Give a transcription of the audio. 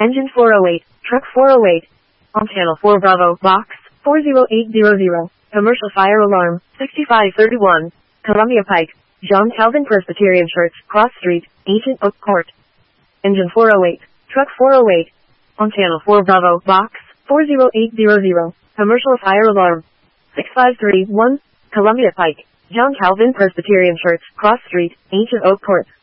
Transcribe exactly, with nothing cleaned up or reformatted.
Engine four oh eight, truck four oh eight. On channel four Bravo, box four oh eight hundred. Commercial fire alarm, sixty-five thirty-one. Columbia Pike, John Calvin Presbyterian Church, Cross Street, Ancient Oak Court. Engine four oh eight, truck four oh eight. On channel four Bravo, box four oh eight hundred. Commercial fire alarm, sixty-five thirty-one. Columbia Pike, John Calvin Presbyterian Church, Cross Street, Ancient Oak Court.